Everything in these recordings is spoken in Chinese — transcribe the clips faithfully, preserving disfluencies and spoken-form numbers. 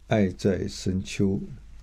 爱在深秋，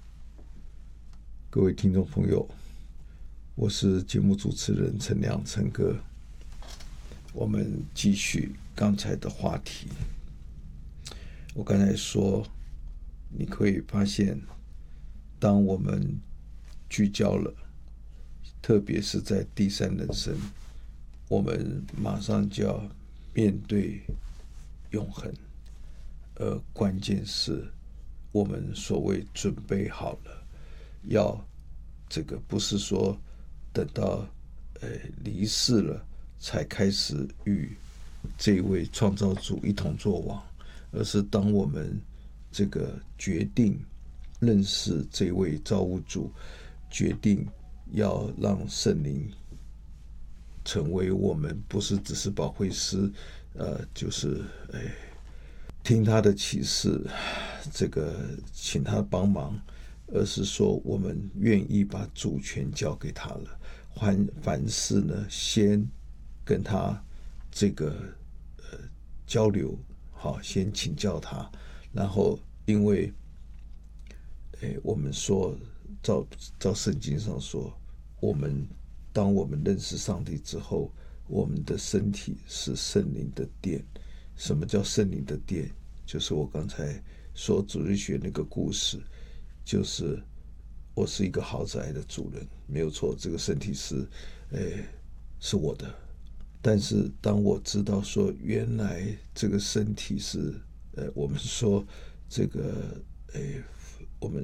各位听众朋友，我是节目主持人陈亮陈哥。我们继续刚才的话题。我刚才说，你可以发现，当我们聚焦了，特别是在第三人生，我们马上就要面对永恒，而关键是我们所谓准备好了，要这个不是说等到呃离世了才开始与这位创造主一同作王，而是当我们这个决定认识这位造物主，决定要让圣灵成为我们，不是只是保惠师，呃，就是哎听他的启示，这个请他帮忙，而是说我们愿意把主权交给他了。凡凡事呢，先跟他这个呃交流，好，先请教他，然后因为，哎，我们说照照圣经上说，我们当我们认识上帝之后，我们的身体是圣灵的殿。什么叫圣灵的殿？就是我刚才说主日学那个故事，就是我是一个豪宅的主人，没有错，这个身体是，诶，是我的。但是当我知道说，原来这个身体是，呃，我们说这个，诶，我们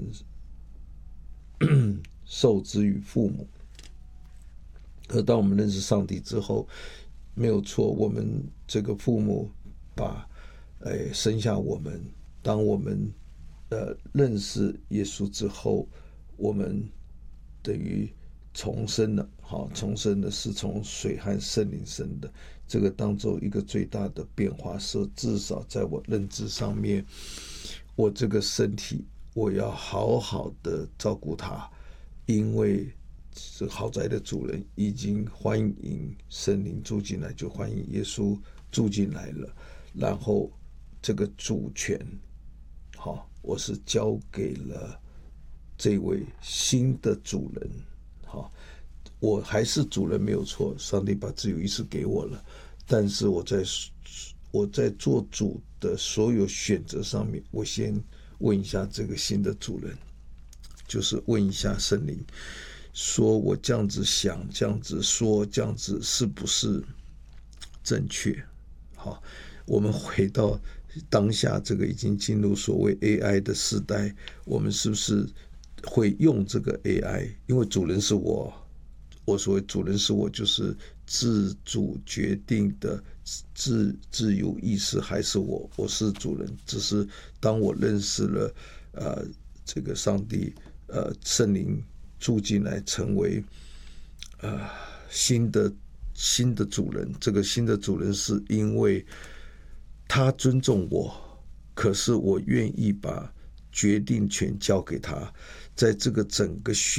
受之于父母。而当我们认识上帝之后，没有错，我们这个父母把，诶，生下我们。当我们呃认识耶稣之后，我们等于重生了。好，重生的是从水和圣灵生的。这个当中一个最大的变化是，至少在我认知上面，我这个身体我要好好的照顾它，因为这豪宅的主人已经欢迎圣灵住进来，就欢迎耶稣住进来了。然后这个主权，好，我是交给了这位新的主人。好，我还是主人没有错，上帝把自由意志给我了，但是我在我在做主的所有选择上面，我先问一下这个新的主人，就是问一下圣灵，说我这样子想，这样子说，这样子是不是正确？好，我们回到当下这个已经进入所谓 A I 的时代，我们是不是会用这个 A I？ 因为主人是我，我所谓主人是我，就是自主决定的自自由意识还是我，我是主人。只是当我认识了呃这个上帝，呃圣灵住进来，成为呃新的新的主人。这个新的主人是因为他尊重我，可是我愿意把决定权交给他。在这个整个学